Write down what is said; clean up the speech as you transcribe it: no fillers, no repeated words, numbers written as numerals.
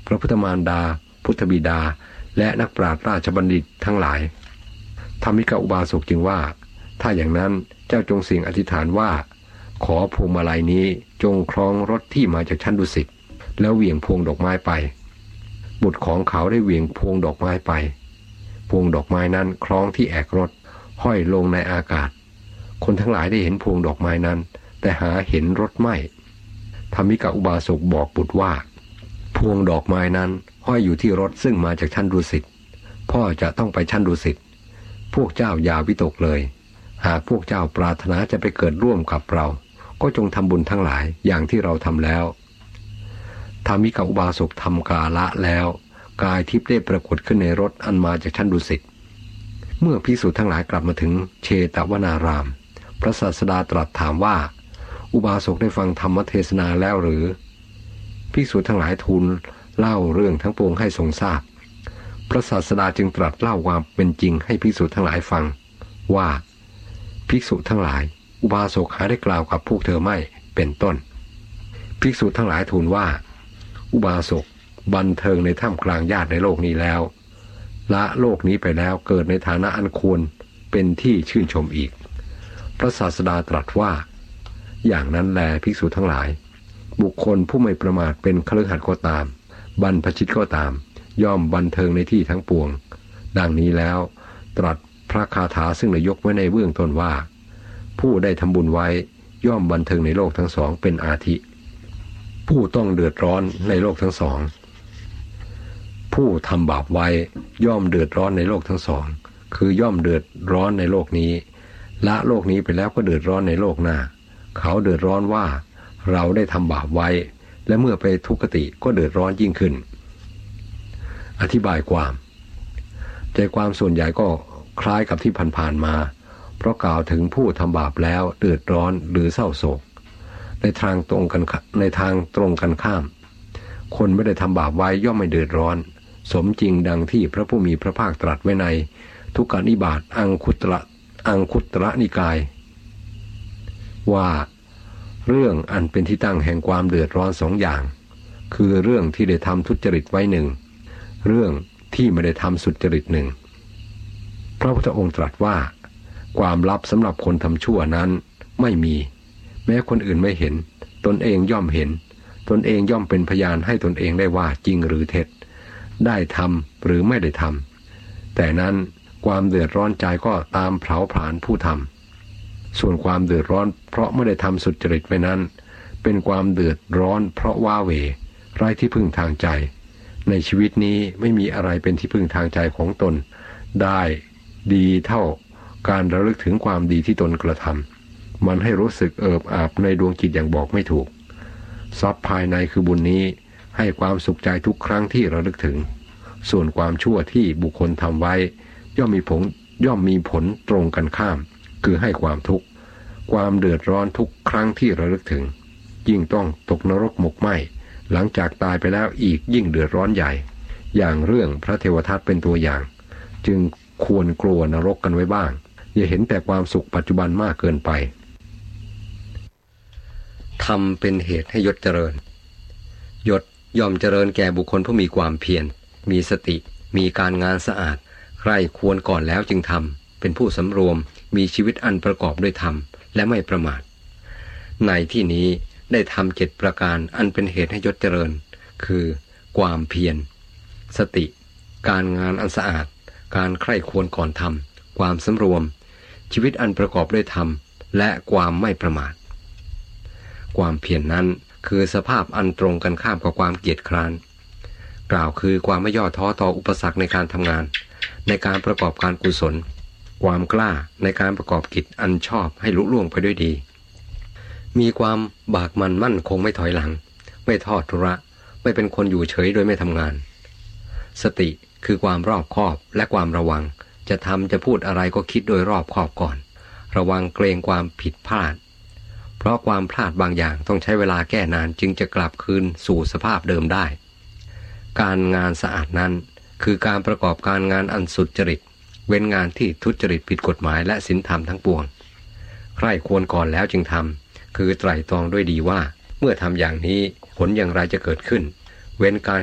พระพุทธมารดาพุทธบิดาและนักปราชญ์ราชบัณฑิตทั้งหลายธรรมิกอุบาสกจึงว่าถ้าอย่างนั้นเจ้าจงเสี่ยงอธิษฐานว่าขอพวงมาลัยนี้จงคล้องรถที่มาจากชั้นดุสิตแล้วเหวี่ยงพวงดอกไม้ไปบุตรของเขาได้เหวี่ยงพวงดอกไม้ไปพวงดอกไม้นั้นคล้องที่แอกรถห้อยลงในอากาศคนทั้งหลายได้เห็นพวงดอกไม้นั้นแต่หาเห็นรถไม่ธรรมิกอุบาสกบอกบุตรว่าพวงดอกไม้นั้นห้อยอยู่ที่รถซึ่งมาจากชั้นดุสิตพ่อจะต้องไปชั้นดุสิตพวกเจ้าอย่าวิตกเลยหากพวกเจ้าปรารถนาจะไปเกิดร่วมกับเราก็จงทำบุญทั้งหลายอย่างที่เราทำแล้วธรรมิกอุบาสกทำกาละแล้วกายทิพย์ได้ปรากฏขึ้นในรถอันมาจากชั้นดุสิตเมื่อภิกษุทั้งหลายกลับมาถึงเชตวนารามพระศาสดาตรัสถามว่าอุบาสกได้ฟังธรรมเทศนาแล้วหรือภิกษุทั้งหลายทูลเล่าเรื่องทั้งปวงให้ทรงทราบพระศาสดาจึงตรัสเล่าความเป็นจริงให้ภิกษุทั้งหลายฟังว่าภิกษุทั้งหลายอุบาสกหาได้กล่าวกับพวกเธอไม่เป็นต้นภิกษุทั้งหลายทูลว่าอุบาสกบันเทิงในท่ามกลางญาติในโลกนี้แล้วละโลกนี้ไปแล้วเกิดในฐานะอันควรเป็นที่ชื่นชมอีกพระศาสดาตรัสว่าอย่างนั้นแลภิกษุทั้งหลายบุคคลผู้ไม่ประมาทเป็นคฤหัสถ์ก็ตามบรรพชิตก็ตามย่อมบันเทิงในที่ทั้งปวงดังนี้แล้วตรัสพระคาถาซึ่งได้ยกไว้ในเบื้องต้นว่าผู้ได้ทำบุญไว้ย่อมบันเทิงในโลกทั้งสองเป็นอาทิผู้ต้องเดือดร้อนในโลกทั้งสองผู้ทำบาปไว้ย่อมเดือดร้อนในโลกทั้งสองคือย่อมเดือดร้อนในโลกนี้ละโลกนี้ไปแล้วก็เดือดร้อนในโลกหน้าเขาเดือดร้อนว่าเราได้ทำบาปไว้และเมื่อไปทุกขติก็เดือดร้อนยิ่งขึ้นอธิบายความใจความส่วนใหญ่ก็คล้ายกับที่ผ่านๆมาเพราะกล่าวถึงผู้ทำบาปแล้วเดือดร้อนหรือเศร้าโศกในทางตรงกันข้ามคนไม่ได้ทำบาปไว้ย่อมไม่เดือดร้อนสมจริงดังที่พระผู้มีพระภาคตรัสไว้ในทุกขานิบาตอังคุตระนิกายว่าเรื่องอันเป็นที่ตั้งแห่งความเดือดร้อนสองอย่างคือเรื่องที่ได้ทำทุจริตไว้หนึ่งเรื่องที่ไม่ได้ทำสุจริตหนึ่งพระพุทธองค์ตรัสว่าความลับสำหรับคนทำชั่วนั้นไม่มีแม้คนอื่นไม่เห็นตนเองย่อมเห็นตนเองย่อมเป็นพยานให้ตนเองได้ว่าจริงหรือเท็จได้ทำหรือไม่ได้ทำแต่นั้นความเดือดร้อนใจก็ตามเผาผลาญผู้ทำส่วนความเดือดร้อนเพราะไม่ได้ทำสุจริตไว้นั้นเป็นความเดือดร้อนเพราะว้าเหวไร้ที่พึ่งทางใจในชีวิตนี้ไม่มีอะไรเป็นที่พึ่งทางใจของตนได้ดีเท่าการระลึกถึงความดีที่ตนกระทำมันให้รู้สึกเอิบอาบในดวงจิตอย่างบอกไม่ถูกทรัพย์ภายในคือบุญนี้ให้ความสุขใจทุกครั้งที่ระลึกถึงส่วนความชั่วที่บุคคลทำไว้ย่อมมีผลตรงกันข้ามคือให้ความทุกข์ความเดือดร้อนทุกครั้งที่ระลึกถึงยิ่งต้องตกนรกหมกไหม้หลังจากตายไปแล้วอีกยิ่งเดือดร้อนใหญ่อย่างเรื่องพระเทวทัตเป็นตัวอย่างจึงควรกลัวนรกกันไว้บ้างอย่าเห็นแต่ความสุขปัจจุบันมากเกินไปธรรมเป็นเหตุให้ยศเจริญยศย่อมเจริญแก่บุคคลผู้มีความเพียรมีสติมีการงานสะอาดใคร่ควรก่อนแล้วจึงทำเป็นผู้สำรวมมีชีวิตอันประกอบด้วยธรรมและไม่ประมาทในที่นี้ได้ทำ7ประการอันเป็นเหตุให้ยศเจริญคือความเพียรสติการงานอันสะอาดการใคร่ควรก่อนทำความสำรวมชีวิตอันประกอบด้วยธรรมและความไม่ประมาทความเพียร นั้นคือสภาพอันตรงกันข้ามกับความเกียจคร้านกล่าวคือความไม่ย่อท้อต่ออุปสรรคในการทำงานในการประกอบการกุศลความกล้าในการประกอบกิจอันชอบให้ลุล่วงไปด้วยดีมีความบากมันมั่นคงไม่ถอยหลังไม่ทอดทุระไม่เป็นคนอยู่เฉยโดยไม่ทำงานสติคือความรอบคอบและความระวังจะทำจะพูดอะไรก็คิดโดยรอบคอบก่อนระวังเกรงความผิดพลาดเพราะความพลาดบางอย่างต้องใช้เวลาแก้นานจึงจะกลับคืนสู่สภาพเดิมได้การงานสะอาดนั้นคือการประกอบการงานอันสุจริตเว้นงานที่ทุจริตผิดกฎหมายและศีลธรรมทั้งปวงใคร่ควรก่อนแล้วจึงทำคือไตร่ตรองด้วยดีว่าเมื่อทำอย่างนี้ผลอย่างไรจะเกิดขึ้นเว้นการ